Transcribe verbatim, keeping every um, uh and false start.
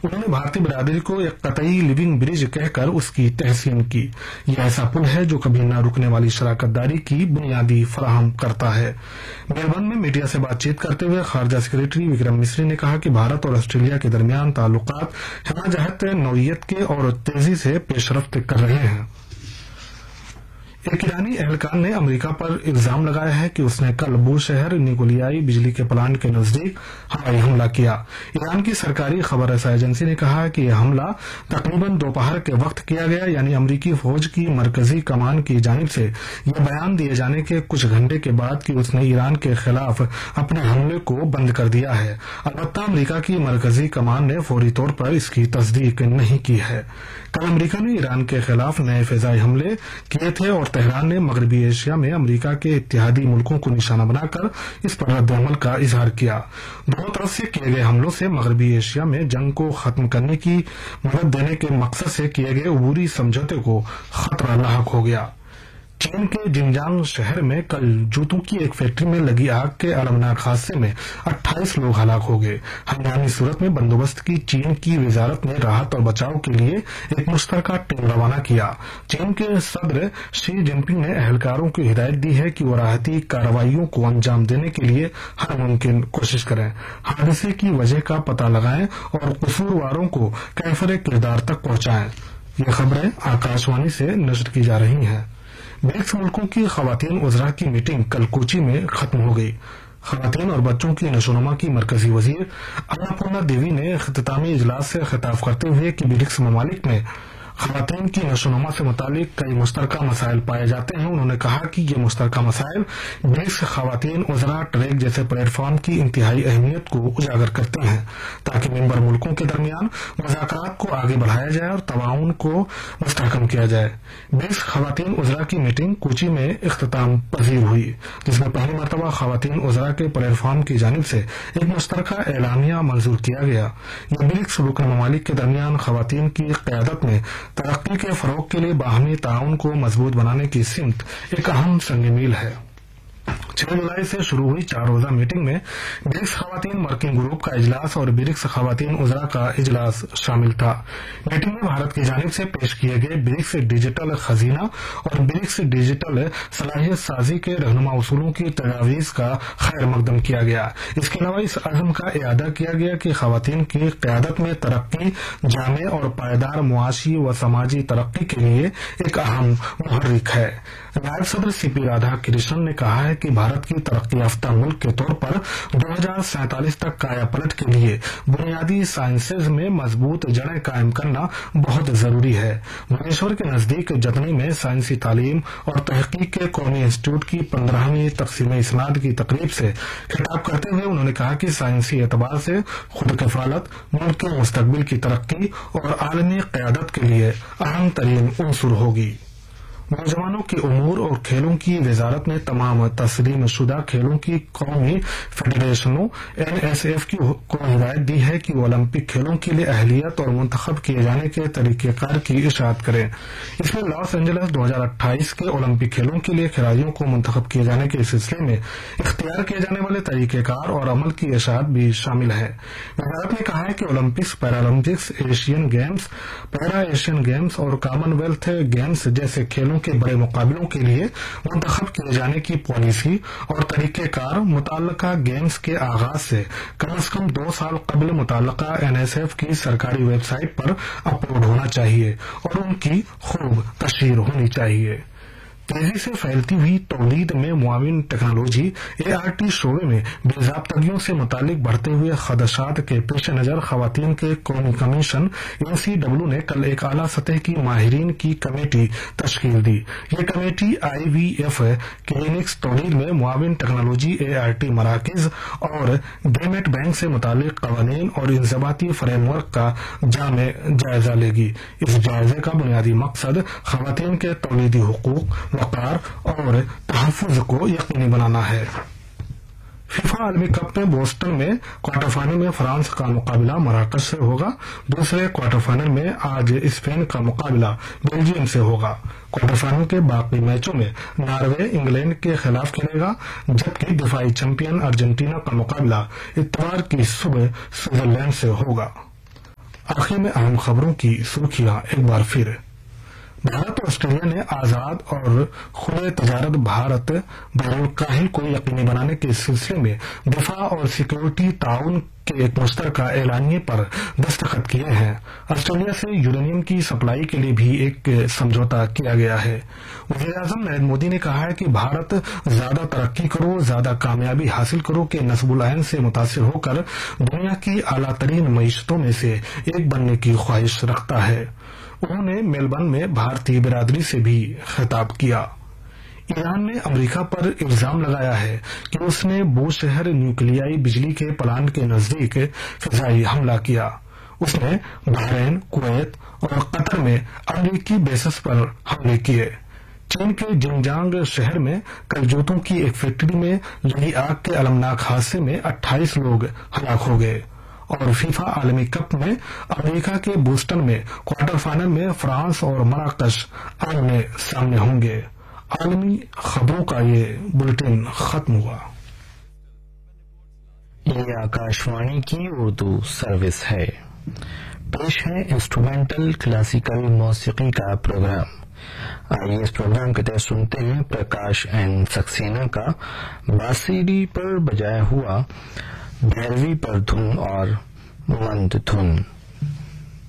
انہوں نے بھارتی برادری کو ایک قطعی لیونگ برج کہہ کر اس کی تحسین کی۔ یہ ایسا پل ہے جو کبھی نہ رکنے والی شراکت داری کی بنیادی فراہم کرتا ہے۔ میلبرن میں میڈیا سے بات چیت کرتے ہوئے خارجہ سیکرٹری وکرم مسری نے کہا کہ بھارت اور آسٹریلیا کے درمیان تعلقات ہمہ جہت نوعیت کے اور تیزی سے پیش رفت کر رہے ہیں۔ ایک ایرانی اہلکار نے امریکہ پر الزام لگایا ہے کہ اس نے کل بو شہر نیکولیائی بجلی کے پلانٹ کے نزدیک ہوائی حملہ کیا۔ ایران کی سرکاری خبر رساں ایجنسی نے کہا کہ یہ حملہ تقریباً دوپہر کے وقت کیا گیا، یعنی امریکی فوج کی مرکزی کمان کی جانب سے یہ بیان دیے جانے کے کچھ گھنٹے کے بعد کہ اس نے ایران کے خلاف اپنے حملے کو بند کر دیا ہے۔ البتہ امریکہ کی مرکزی کمان نے فوری طور پر اس کی تصدیق نہیں کی ہے۔ کل امریکہ نے ایران کے خلاف نئے فضائی حملے کیے تھے اور تہران نے مغربی ایشیا میں امریکہ کے اتحادی ملکوں کو نشانہ بنا کر اس پر رد عمل کا اظہار کیا۔ دونوں طرف سے کیے گئے حملوں سے مغربی ایشیا میں جنگ کو ختم کرنے کی مدد دینے کے مقصد سے کیے گئے عبوری سمجھوتے کو خطرہ لاحق ہو گیا۔ چین کے جنجانگ شہر میں کل جوتوں کی ایک فیکٹری میں لگی آگ کے المناک حادثے میں اٹھائیس لوگ ہلاک ہو گئے۔ ہنگامی صورت میں بندوبست کی چین کی وزارت نے راحت اور بچاؤ کے لیے ایک مشترکہ ٹیم روانہ کیا۔ چین کے صدر شی جن پنگ نے اہلکاروں کو ہدایت دی ہے کہ وہ راحتی کارروائیوں کو انجام دینے کے لیے ہر ممکن کوشش کریں، حادثے کی وجہ کا پتہ لگائیں اور قصورواروں کو کیفر کردار تک پہنچائیں۔ یہ خبریں آکاشوانی سے نشر کی جا رہی ہیں۔ برکس ملکوں کی خواتین وزراء کی میٹنگ کل کوچی میں ختم ہو گئی۔ خواتین اور بچوں کی نشوونما کی مرکزی وزیر اناپورنا دیوی نے اختتامی اجلاس سے خطاب کرتے ہوئے کہ برکس ممالک میں خواتین کی نشوونما سے متعلق کئی مشترکہ مسائل پائے جاتے ہیں۔ انہوں نے کہا کہ یہ مشترکہ مسائل برکس خواتین وزراء ٹریک جیسے پلیٹ فارم کی انتہائی اہمیت کو اجاگر کرتے ہیں تاکہ ممبر ملکوں کے درمیان مذاکرات کو آگے بڑھایا جائے اور تعاون کو مستحکم کیا جائے۔ برکس خواتین وزراء کی میٹنگ کوچی میں اختتام پذیر ہوئی، جس میں پہلی مرتبہ خواتین وزراء کے پلیٹ فارم کی جانب سے ایک مشترکہ اعلامیہ منظور کیا گیا۔ یہ برکس رکن ممالک کے درمیان خواتین کی قیادت میں ترقی کے فروغ کے لیے باہمی تعاون کو مضبوط بنانے کی سمت ایک اہم سنگ میل ہے۔ چھ جولائی سے شروع ہوئی چار روزہ میٹنگ میں برکس خواتین ورکنگ گروپ کا اجلاس اور برکس خواتین وزراء کا اجلاس شامل تھا۔ میٹنگ میں بھارت کی جانب سے پیش کیے گئے برکس ڈیجیٹل خزینہ اور برکس ڈیجیٹل صلاحیت سازی کے رہنما اصولوں کی تجاویز کا خیر مقدم کیا گیا۔ اس کے علاوہ اس عزم کا اعادہ کیا گیا کہ خواتین کی قیادت میں ترقی جامع اور پائیدار معاشی و سماجی ترقی کے لیے ایک اہم محرک ہے۔ نائب صدر سی پی رادھا کرشنن نے کہا ہے کہ بھارت کی ترقی یافتہ ملک کے طور پر دو ہزار سینتالیس تک کایا پلٹ کے لیے بنیادی سائنسز میں مضبوط جڑیں قائم کرنا بہت ضروری ہے۔ بھونیشور کے نزدیک جتنی میں سائنسی تعلیم اور تحقیق کے قومی انسٹیٹیوٹ کی پندرہویں تقسیم اسناد کی تقریب سے خطاب کرتے ہوئے انہوں نے کہا کہ سائنسی اعتبار سے خود کفالت ملک کے مستقبل کی ترقی اور عالمی قیادت کے لیے اہم ترین عنصر ہوگی۔ نوجوانوں کے امور اور کھیلوں کی وزارت نے تمام تسلیم شدہ کھیلوں کی قومی فیڈریشنوں این ایس ایف کو ہدایت دی ہے کہ وہ اولمپک کھیلوں کے لیے اہلیت اور منتخب کیے جانے کے طریقہ کار کی اشاعت کریں۔ اس میں لاس اینجلس دو ہزار اٹھائیس کے اولمپک کھیلوں کے لیے کھلاڑیوں کو منتخب کیے جانے کے سلسلے میں اختیار کیے جانے والے طریقہ کار اور عمل کی اشاعت بھی شامل ہے۔ وزارت نے کہا ہے کہ اولمپکس، پیرالمپکس، ایشین گیمز، پیرا ایشین گیمز اور کامن ویلتھ گیمز جیسے کھیلوں کے بڑے مقابلوں کے لیے منتخب کیے جانے کی پالیسی اور طریقہ کار متعلقہ گیمز کے آغاز سے کم از کم دو سال قبل متعلقہ این ایس ایف کی سرکاری ویب سائٹ پر اپلوڈ ہونا چاہیے اور ان کی خوب تشہیر ہونی چاہیے۔ تیزی سے پھیلتی ہوئی تولید میں معاون ٹیکنالوجی اے آر ٹی شعبے میں بے ضابطگیوں سے متعلق بڑھتے ہوئے خدشات کے پیش نظر خواتین کے قومی کمیشن این سی ڈبلو نے کل ایک اعلیٰ سطح کی ماہرین کی کمیٹی تشکیل دی۔ یہ کمیٹی آئی وی ایف کلینکس تولید میں معاون ٹیکنالوجی اے آر ٹی مراکز اور ڈیمیٹ بینک سے متعلق قوانین اور انضباطی فریم ورک کا جامع جائزہ لے گی۔ اس جائزے کا بنیادی مقصد خواتین کے تولیدی حقوق، وقار اور تحفظ کو یقینی بنانا ہے۔ فیفا عالمی کپ میں بوسٹن میں کوارٹر فائنل میں فرانس کا مقابلہ مراکش سے ہوگا۔ دوسرے کوارٹر فائنل میں آج اسپین کا مقابلہ بیلجیم سے ہوگا۔ کوارٹر فائنل کے باقی میچوں میں ناروے انگلینڈ کے خلاف کھیلے گا، جبکہ دفاعی چیمپئن ارجنٹینا کا مقابلہ اتوار کی صبح سوئٹزرلینڈ سے ہوگا۔ आखिर में अहम खबरों की सुर्खियां एक बार फिर। भारत और ऑस्ट्रेलिया ने आजाद और खुले तजारत भारत बहरुल काहिल को यकीनी बनाने के सिलसिले में दिफा और सिक्योरिटी ताउन के एक मुश्तरका एलानिये पर दस्तखत किए हैं। ऑस्ट्रेलिया से यूरेनियम की सप्लाई के लिए भी एक समझौता किया गया है। वज़ीर-ए-आज़म नरेंद्र मोदी ने कहा है कि भारत ज्यादा तरक्की करो, ज्यादा कामयाबी हासिल करो के नस्बुल आइन से मुतासिर होकर दुनिया की आला तरीन मईशतों में से एक बनने की ख्वाहिश रखता है। उन्होंने मेलबर्न में भारतीय बिरादरी से भी खिताब किया। ईरान ने अमेरिका पर इल्जाम लगाया है कि उसने बूशहर न्यूक्लियाई बिजली के प्लांट के नजदीक फिजाई हमला किया। उसने बहरीन, कुवैत और कतर में अमेरिकी बेसिस पर हमले किए। चीन के जिंगजांग शहर में कल जूतों की एक फैक्ट्री में लगी आग के अलमनाक हादसे में अट्ठाईस लोग हलाक हो गए। और फीफा आलमी कप में अमेरिका के बोस्टन में क्वार्टर फाइनल में फ्रांस और मराकश आमने सामने होंगे। आलमी खबरों का ये बुलेटिन खत्म हुआ। ये आकाशवाणी की उर्दू सर्विस है। पेश है इंस्ट्रूमेंटल क्लासिकल मौसीकी का प्रोग्राम। आइए इस प्रोग्राम के तहत सुनते हैं प्रकाश एंड सक्सेना का बांसुरी पर बजाया हुआ भैरवी पर धुन और मंद धुन।